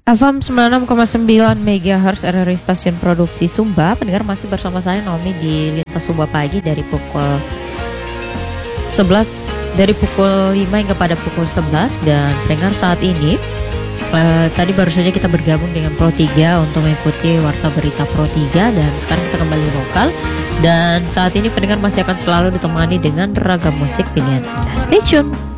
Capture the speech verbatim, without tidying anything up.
F M sembilan puluh enam koma sembilan MHz R R I Stasiun Produksi Sumba. Pendengar masih bersama saya Naomi di Lintas Sumba Pagi dari pukul sebelas dari pukul lima hingga pada pukul sebelas. Dan pendengar saat ini eh, tadi baru saja kita bergabung dengan Pro tiga untuk mengikuti Warta Berita Pro tiga, dan sekarang kita kembali lokal. Dan saat ini pendengar masih akan selalu ditemani dengan ragam musik pilihan Anda. Stay tune.